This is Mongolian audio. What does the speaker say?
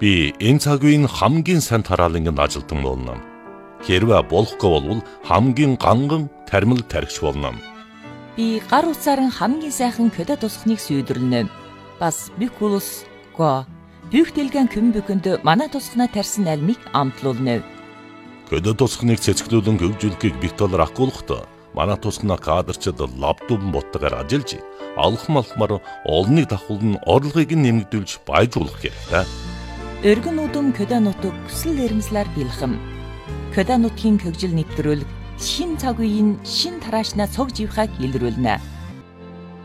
Би энэ цаг үеийн хамгийн сайн тараалангийн ажилтан болно. Хэрвээ болохгүй бол хамгийн ганган тармил тархич болно. Би гар утсаар хамгийн сайхан көдө тусахныг сүйдрлэнэ. Бас бикулус го бүхтэлгэн көмбөкөнд манай тусахнаа тарьсан альмыг амтлуулна. Көдө тусахныг цэцгэлүүлэн хөгжүүлэхийг битолор ахгуулахдаа манай тусахнаа кадрчид лаптоп боттойгоор ажиллаж алхмаар олныг давхуулн орлогыг нэмэгдүүлж баяжуулах хэрэгтэй. Өргөн удам көдө нутаг хүсэл эрмслэр бэлхэм. Көдө нутгийн хөгжил нэвтрүүлэг шин цаг үеийн шин тараашнаа цог живхаг илрүүлнэ.